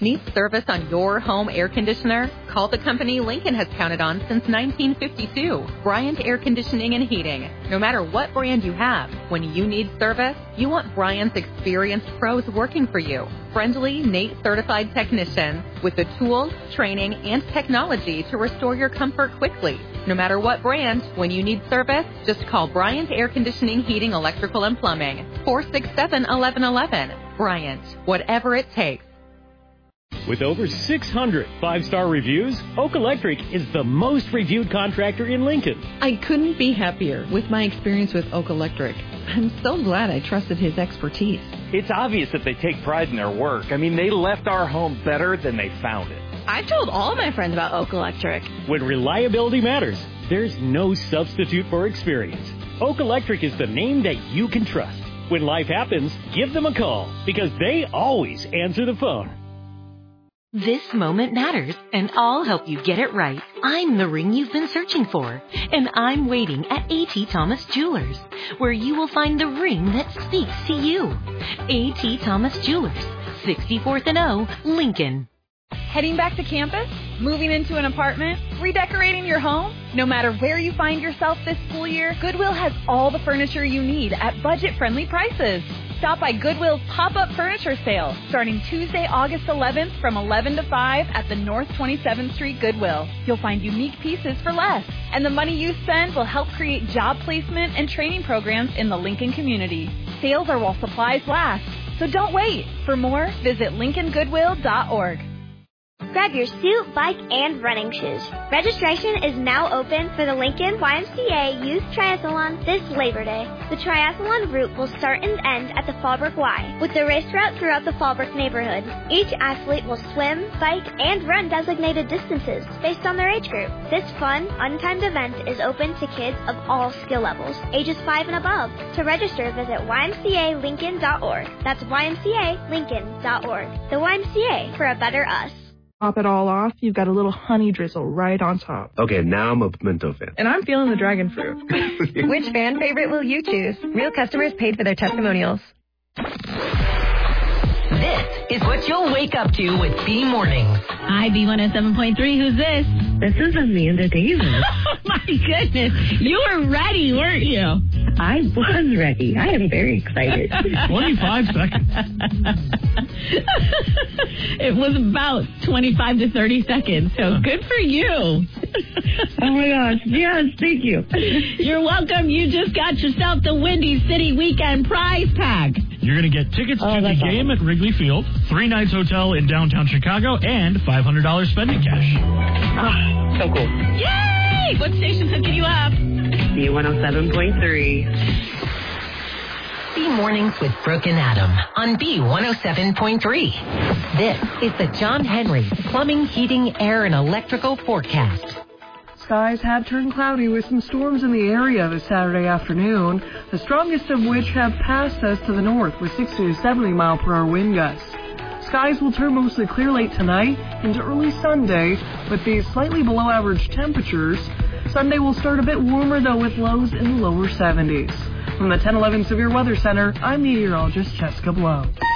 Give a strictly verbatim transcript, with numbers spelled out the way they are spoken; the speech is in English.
Need service on your home air conditioner? Call the company Lincoln has counted on since nineteen fifty-two. Bryant Air Conditioning and Heating. No matter what brand you have, when you need service, you want Bryant's experienced pros working for you. Friendly, N A T E certified technicians with the tools, training, and technology to restore your comfort quickly. No matter what brand, when you need service, just call Bryant Air Conditioning, Heating, Electrical, and Plumbing. four six seven, one one one one. Bryant, whatever it takes. With over six hundred five-star reviews, Oak Electric is the most reviewed contractor in Lincoln. I couldn't be happier with my experience with Oak Electric. I'm so glad I trusted his expertise. It's obvious that they take pride in their work. I mean, they left our home better than they found it. I've told all my friends about Oak Electric. When reliability matters, there's no substitute for experience. Oak Electric is the name that you can trust. When life happens, give them a call because they always answer the phone. This moment matters, and I'll help you get it right. I'm the ring you've been searching for, and I'm waiting at A T. Thomas Jewelers, where you will find the ring that speaks to you. A T. Thomas Jewelers, sixty-fourth and O, Lincoln. Heading back to campus? Moving into an apartment? Redecorating your home? No matter where you find yourself this school year, Goodwill has all the furniture you need at budget-friendly prices. Stop by Goodwill's pop-up furniture sale starting Tuesday, August eleventh from eleven to five at the North twenty-seventh Street Goodwill. You'll find unique pieces for less, and the money you spend will help create job placement and training programs in the Lincoln community. Sales are while supplies last, so don't wait. For more, visit lincoln goodwill dot org. Grab your suit, bike, and running shoes. Registration is now open for the Lincoln Y M C A Youth Triathlon this Labor Day. The triathlon route will start and end at the Fallbrook Y, with the race route throughout the Fallbrook neighborhood. Each athlete will swim, bike, and run designated distances based on their age group. This fun, untimed event is open to kids of all skill levels, ages five and above. To register, visit y m c a lincoln dot org. That's y m c a lincoln dot org. The Y M C A for a better us. Top it all off, you've got a little honey drizzle right on top. Okay, now I'm a pimento fan. And I'm feeling the dragon fruit. Which fan favorite will you choose? Real customers paid for their testimonials. This is what you'll wake up to with B Mornings. Hi, B one oh seven point three. Who's this? This is Amanda Davis. Oh, my goodness. You were ready, weren't you? I was ready. I am very excited. twenty-five seconds. It was about twenty-five to thirty seconds, so good for you. Oh, my gosh. Yes, thank you. You're welcome. You just got yourself the Windy City Weekend Prize Pack. You're going to get tickets oh, to the awesome. game at Wrigley Field, three nights hotel in downtown Chicago, and five hundred dollars spending cash. Oh, so cool. Yay! What station's hooking you up? B one oh seven point three. B Mornings with Brooke and Adam on B one oh seven point three. This is the John Henry Plumbing, Heating, Air, and Electrical Forecast. Skies have turned cloudy with some storms in the area this Saturday afternoon, the strongest of which have passed us to the north with sixty to seventy mile per hour wind gusts. Skies will turn mostly clear late tonight into early Sunday with these slightly below average temperatures. Sunday will start a bit warmer though with lows in the lower seventies. From the ten eleven Severe Weather Center, I'm meteorologist Jessica Blow.